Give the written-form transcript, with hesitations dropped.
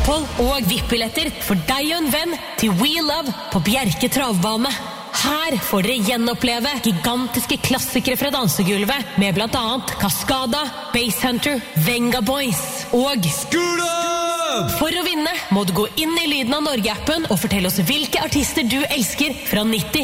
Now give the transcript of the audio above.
opphold og VIP-billetter for deg og en venn til We Love på Bjerke travbane. Her får dere gjenoppleve gigantiske klassikere fra dansegulvet med blant annet Cascada, Basshunter, Venga Boys og Skula! For å vinne må du gå inn i Lyden av Norge-appen og fortelle oss hvilke artister du elsker fra 90